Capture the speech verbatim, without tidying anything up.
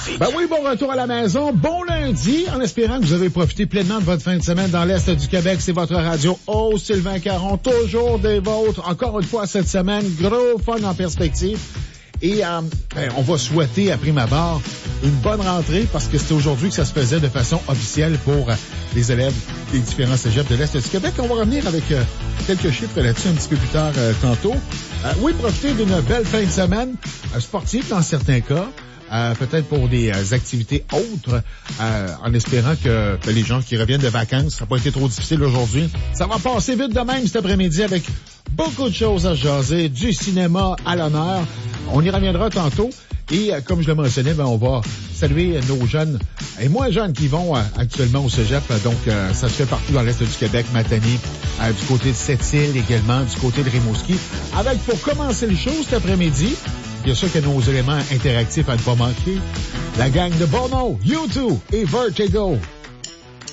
trafic. Ben oui, bon retour à la maison. Bon lundi, en espérant que vous avez profité pleinement de votre fin de semaine dans l'Est du Québec. C'est votre radio. Oh, Sylvain Caron, toujours des vôtres. Encore une fois cette semaine, gros fun en perspective. Et euh, ben, on va souhaiter, à prime abord, une bonne rentrée parce que c'est aujourd'hui que ça se faisait de façon officielle pour euh, les élèves des différents cégeps de l'Est du Québec. On va revenir avec euh, quelques chiffres là-dessus un petit peu plus tard euh, tantôt. Euh, oui, profitez d'une belle fin de semaine euh, sportive dans certains cas. Euh, peut-être pour des euh, activités autres, euh, en espérant que, que les gens qui reviennent de vacances, ça n'a pas été trop difficile aujourd'hui. Ça va passer vite de même cet après-midi avec beaucoup de choses à jaser, du cinéma à l'honneur. On y reviendra tantôt. Et euh, comme je le mentionnais, ben, on va saluer nos jeunes et moins jeunes qui vont euh, actuellement au cégep. Donc, euh, ça se fait partout dans l'Est du Québec, Matanie, euh, du côté de Sept-Îles également, du côté de Rimouski. Avec, pour commencer le show cet après-midi, bien sûr que nos éléments interactifs à ne pas manquer, la gang de Bono, U deux et Vertigo.